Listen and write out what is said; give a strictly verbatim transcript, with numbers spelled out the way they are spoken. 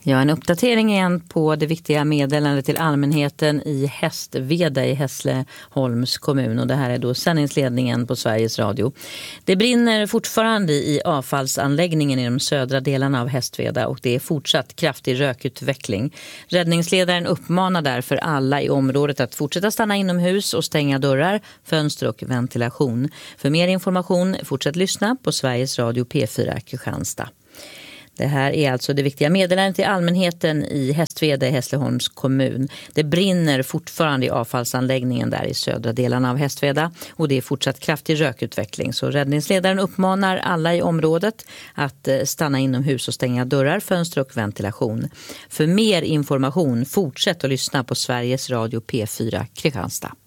Ja, en uppdatering igen på det viktiga meddelandet till allmänheten i Hästveda i Hässleholms kommun. Och det här är då sändningsledningen på Sveriges Radio. Det brinner fortfarande i avfallsanläggningen i de södra delarna av Hästveda och det är fortsatt kraftig rökutveckling. Räddningsledaren uppmanar därför alla i området att fortsätta stanna inomhus och stänga dörrar, fönster och ventilation. För mer information, fortsätt lyssna på Sveriges Radio P fyra Kristianstad. Det här är alltså det viktiga meddelandet till allmänheten i Hästveda i Hässleholms kommun. Det brinner fortfarande i avfallsanläggningen där i södra delarna av Hästveda och det är fortsatt kraftig rökutveckling. Så räddningsledaren uppmanar alla i området att stanna inomhus och stänga dörrar, fönster och ventilation. För mer information, fortsätt att lyssna på Sveriges Radio P fyra Kristianstad.